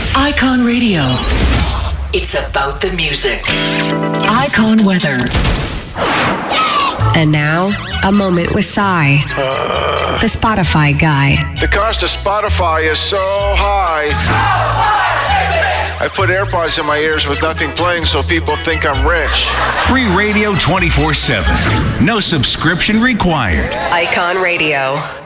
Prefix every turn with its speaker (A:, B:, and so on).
A: Icon Radio. It's about the music. Icon Weather.
B: And now, a moment with Cy, the Spotify guy.
C: The cost of Spotify is so high. I put AirPods in my ears with nothing playing so people think I'm rich.
D: Free radio 24/7. No subscription required.
B: Icon Radio.